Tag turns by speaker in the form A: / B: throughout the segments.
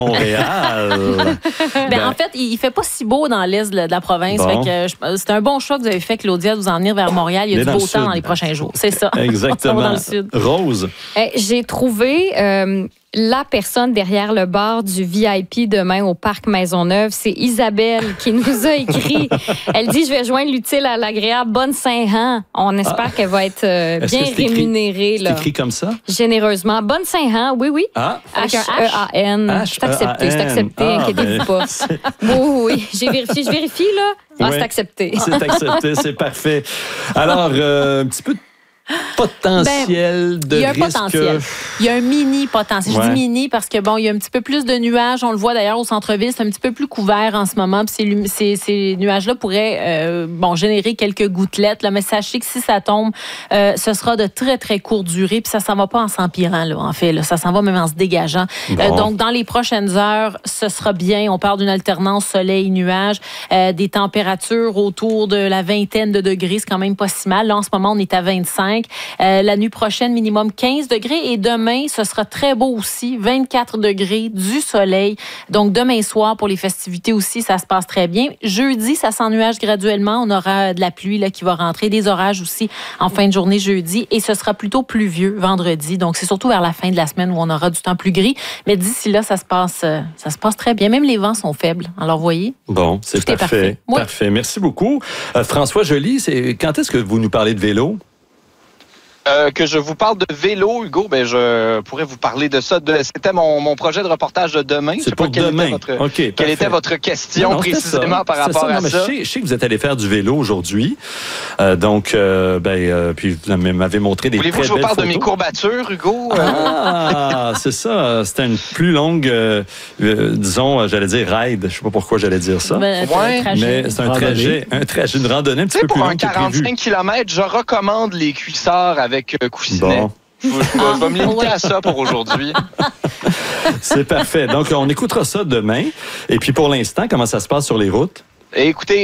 A: Montréal.
B: En fait, il fait pas si beau dans l'est de la province.
A: Bon.
B: C'est un bon choix que vous avez fait, Claudia, de vous en venir vers Montréal. Il y a du beau temps dans les prochains jours. C'est ça.
A: Exactement.
B: Dans le sud.
A: Rose.
C: J'ai trouvé la personne derrière le bar du VIP demain au Parc Maisonneuve. C'est Isabelle qui nous a écrit. Elle dit, je vais joindre l'utile à l'agréable. Bonne Saint-Han. On espère qu'elle va être bien rémunérée.
A: C'est écrit comme ça?
C: Généreusement. Bonne Saint-Han, oui.
B: Avec un
C: H-E-A-N. C'est accepté, inquiétez-vous pas. Oui. Je vérifie, là.
A: Oui.
C: C'est accepté.
A: C'est accepté, c'est parfait. Alors, un petit peu de potentiel de
B: il y a un
A: risque.
B: potentiel. Il y a un mini potentiel. Je dis mini parce que il y a un petit peu plus de nuages. On le voit d'ailleurs au centre-ville, c'est un petit peu plus couvert en ce moment. Puis ces nuages-là pourraient générer quelques gouttelettes. Là, mais sachez que si ça tombe, ce sera de très, très courte durée. Puis ça s'en va pas en s'empirant, là, en fait. Là. Ça s'en va même en se dégageant.
A: Bon.
B: Donc, dans les prochaines heures, ce sera bien. On parle d'une alternance soleil-nuage. Des températures autour de la 20aine de degrés. C'est quand même pas si mal. Là, en ce moment, on est à 25. La nuit prochaine, minimum 15 degrés. Et demain, ce sera très beau aussi. 24 degrés, du soleil. Donc, demain soir, pour les festivités aussi, ça se passe très bien. Jeudi, ça s'ennuage graduellement. On aura de la pluie là, qui va rentrer. Des orages aussi en fin de journée jeudi. Et ce sera plutôt pluvieux vendredi. Donc, c'est surtout vers la fin de la semaine où on aura du temps plus gris. Mais d'ici là, ça se passe très bien. Même les vents sont faibles. Alors, voyez.
A: Bon, c'est parfait. Parfait. Merci beaucoup. François Joly, quand est-ce que vous nous parlez de vélo?
D: Que je vous parle de vélo, Hugo, je pourrais vous parler de ça. C'était mon projet de reportage de demain.
A: C'est pour demain.
D: Quelle était votre question précisément par rapport à ça?
A: Je sais que vous êtes allé faire du vélo aujourd'hui. Puis vous m'avez montré des très belles photos.
D: Voulez-vous que je vous parle de mes courbatures, Hugo?
A: C'est ça. C'était une plus longue, disons, j'allais dire ride. Je sais pas pourquoi j'allais dire ça.
B: Mais
A: c'est un trajet, une randonnée un petit peu plus longue que prévu.
D: Pour un 45 km, je recommande les cuissards avec coussinet.
A: Bon.
D: Je vais me limiter à ça pour aujourd'hui.
A: C'est parfait. Donc, on écoutera ça demain. Et puis, pour l'instant, comment ça se passe sur les routes?
D: Écoutez,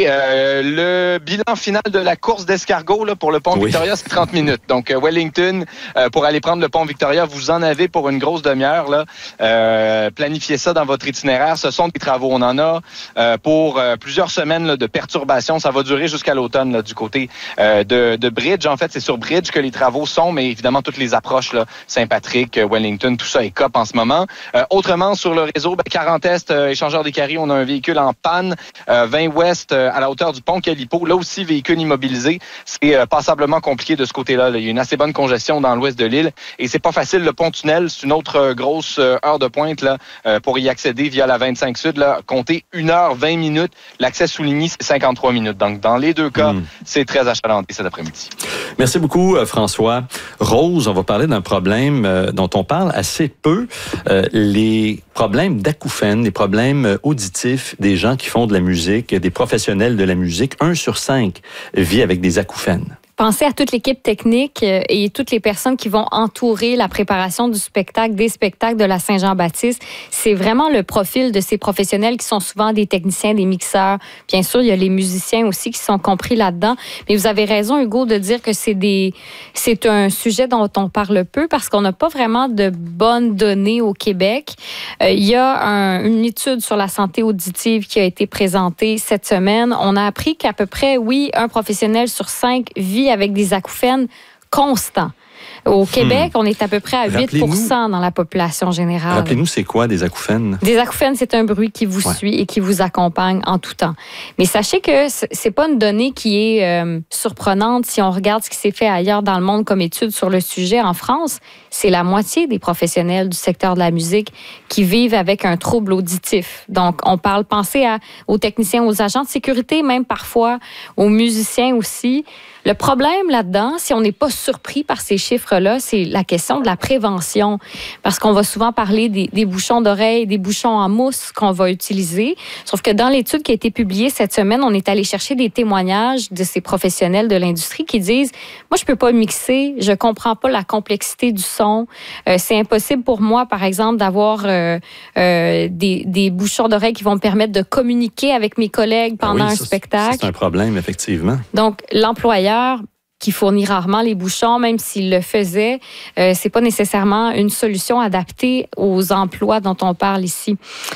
D: le bilan final de la course d'escargot là, pour le pont Victoria, c'est 30 minutes. Donc, Wellington, pour aller prendre le pont Victoria, vous en avez pour une grosse demi-heure. Là. Planifiez ça dans votre itinéraire. Ce sont des travaux. On en a pour plusieurs semaines là, de perturbations. Ça va durer jusqu'à l'automne là, du côté de Bridge. En fait, c'est sur Bridge que les travaux sont, mais évidemment, toutes les approches, là, Saint-Patrick, Wellington, tout ça est cop en ce moment. Autrement, sur le réseau, 40 Est, échangeur des carrés, on a un véhicule en panne. 20 Ouest, à la hauteur du pont Calipo. Là aussi, véhicule immobilisé. C'est passablement compliqué de ce côté-là. Il y a une assez bonne congestion dans l'ouest de l'île. Et c'est pas facile. Le pont-tunnel, c'est une autre grosse heure de pointe là, pour y accéder via la 25 Sud. Là, comptez 1h20 minutes. L'accès souligné, c'est 53 minutes. Donc, dans les deux cas, c'est très achalandé cet après-midi.
A: Merci beaucoup, François. Rose, on va parler d'un problème dont on parle assez peu. Les problèmes d'acouphènes, les problèmes auditifs des gens qui font de la musique, des professionnels de la musique. 1 sur 5 vit avec des acouphènes.
C: Pensez à toute l'équipe technique et toutes les personnes qui vont entourer la préparation du spectacle, des spectacles de la Saint-Jean-Baptiste. C'est vraiment le profil de ces professionnels qui sont souvent des techniciens, des mixeurs. Bien sûr, il y a les musiciens aussi qui sont compris là-dedans. Mais vous avez raison, Hugo, de dire que c'est un sujet dont on parle peu parce qu'on n'a pas vraiment de bonnes données au Québec. Il y a une étude sur la santé auditive qui a été présentée cette semaine. On a appris qu'à peu près, un professionnel sur 5 vit avec des acouphènes constants. Au Québec, on est à peu près à 8% dans la population générale.
A: Rappelez-nous, c'est quoi des acouphènes?
C: Des acouphènes, c'est un bruit qui vous suit et qui vous accompagne en tout temps. Mais sachez que c'est pas une donnée qui est surprenante si on regarde ce qui s'est fait ailleurs dans le monde comme étude sur le sujet. En France, c'est la moitié des professionnels du secteur de la musique qui vivent avec un trouble auditif. Donc, pensez aux techniciens, aux agents de sécurité, même parfois aux musiciens aussi. Le problème là-dedans, si on n'est pas surpris par ces chiffres-là, c'est la question de la prévention. Parce qu'on va souvent parler des bouchons d'oreille, des bouchons en mousse qu'on va utiliser. Sauf que dans l'étude qui a été publiée cette semaine, on est allé chercher des témoignages de ces professionnels de l'industrie qui disent « Moi, je peux pas mixer, je comprends pas la complexité du son. C'est impossible pour moi, par exemple, d'avoir des bouchons d'oreille qui vont me permettre de communiquer avec mes collègues pendant un spectacle. »
A: C'est un problème, effectivement.
C: Donc, l'employeur qui fournit rarement les bouchons, même s'il le faisait, c'est pas nécessairement une solution adaptée aux emplois dont on parle ici.